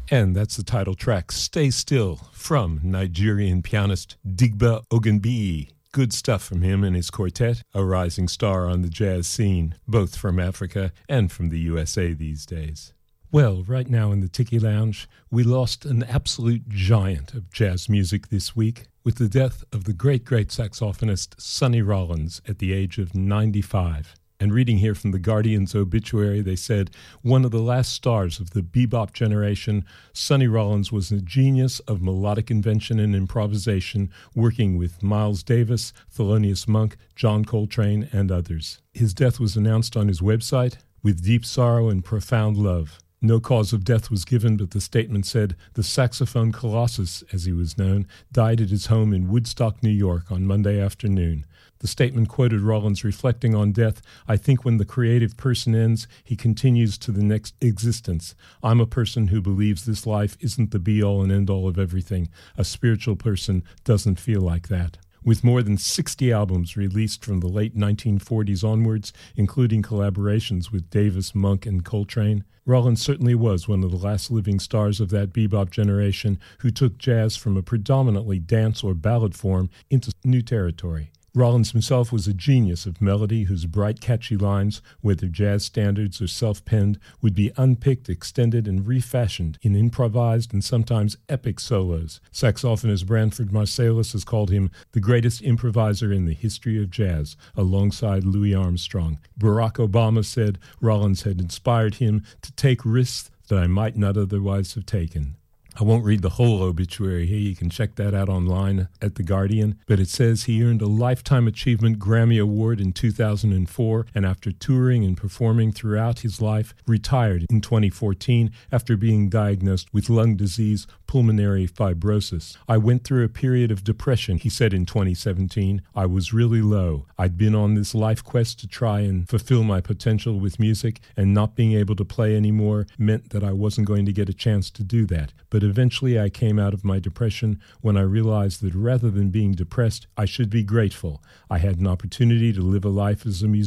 And that's the title track, Stay Still, from Nigerian pianist Digba Ogunbiyi. Good stuff from him and his quartet, a rising star on the jazz scene, both from Africa and from the USA these days. Well, right now in the Tiki Lounge, we lost an absolute giant of jazz music this week with the death of the great saxophonist Sonny Rollins at the age of 95. And reading here from the Guardian's obituary, they said, one of the last stars of the bebop generation, Sonny Rollins was a genius of melodic invention and improvisation, working with Miles Davis, Thelonious Monk, John Coltrane, and others. His death was announced on his website, with deep sorrow and profound love. No cause of death was given, but the statement said the saxophone colossus, as he was known, died at his home in Woodstock, New York on Monday afternoon. The statement quoted Rollins reflecting on death, "I think when the creative person ends, he continues to the next existence. I'm a person who believes this life isn't the be-all and end-all of everything. A spiritual person doesn't feel like that." With more than 60 albums released from the late 1940s onwards, including collaborations with Davis, Monk, and Coltrane, Rollins certainly was one of the last living stars of that bebop generation who took jazz from a predominantly dance or ballad form into new territory. Rollins himself was a genius of melody whose bright, catchy lines, whether jazz standards or self-penned, would be unpicked, extended, and refashioned in improvised and sometimes epic solos. Saxophonist Branford Marsalis has called him the greatest improviser in the history of jazz, alongside Louis Armstrong. Barack Obama said Rollins had inspired him to take risks that I might not otherwise have taken. I won't read the whole obituary here. You can check that out online at The Guardian. But it says he earned a Lifetime Achievement Grammy Award in 2004 and after touring and performing throughout his life, retired in 2014 after being diagnosed with lung disease, pulmonary fibrosis. "I went through a period of depression," he said in 2017. "I was really low. I'd been on this life quest to try and fulfill my potential with music, and not being able to play anymore meant that I wasn't going to get a chance to do that. But eventually I came out of my depression when I realized that rather than being depressed, I should be grateful. I had an opportunity to live a life as a musician